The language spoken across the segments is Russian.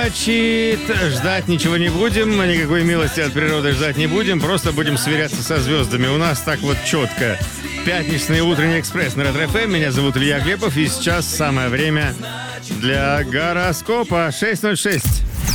Значит, ждать ничего не будем, никакой милости от природы ждать не будем, просто будем сверяться со звездами. У нас так вот четко. Пятничный утренний экспресс на Ретро-ФМ. Меня зовут Илья Глебов, и сейчас самое время для гороскопа 6:06.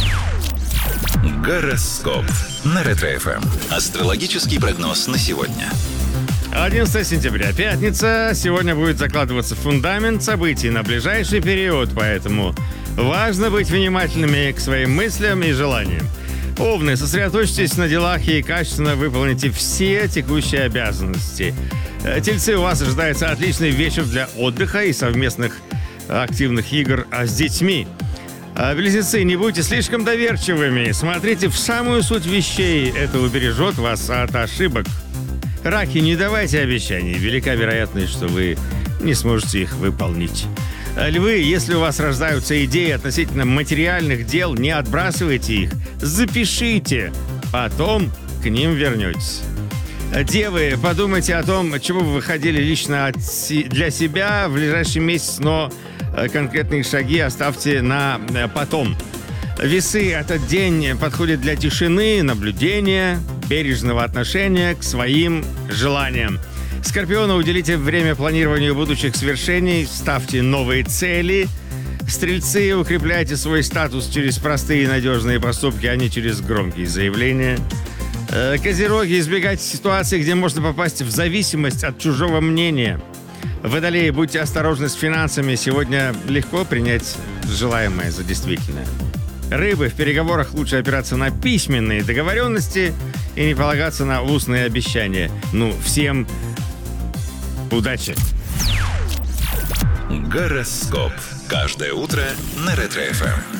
Гороскоп на Ретро-ФМ. Астрологический прогноз на сегодня. 11 сентября, пятница. Сегодня будет закладываться фундамент событий на ближайший период, поэтому важно быть внимательными к своим мыслям и желаниям. Овны, сосредоточьтесь на делах и качественно выполните все текущие обязанности. Тельцы, у вас ожидается отличный вечер для отдыха и совместных активных игр с детьми. Близнецы, не будьте слишком доверчивыми, смотрите в самую суть вещей, это убережет вас от ошибок. Раки, не давайте обещаний, велика вероятность, что вы не сможете их выполнить. Львы, если у вас рождаются идеи относительно материальных дел, не отбрасывайте их, запишите, потом к ним вернетесь. Девы, подумайте о том, чего вы хотели лично для себя в ближайший месяц, но конкретные шаги оставьте на потом. Весы, этот день подходит для тишины, наблюдения, бережного отношения к своим желаниям. Скорпионы, уделите время планированию будущих свершений, ставьте новые цели. Стрельцы, укрепляйте свой статус через простые и надежные поступки, а не через громкие заявления. Козероги, избегайте ситуации, где можно попасть в зависимость от чужого мнения. Водолеи, будьте осторожны с финансами, сегодня легко принять желаемое за действительное. Рыбы, в переговорах лучше опираться на письменные договоренности и не полагаться на устные обещания. Всем удачи! Гороскоп. Каждое утро на Ретро-ФМ.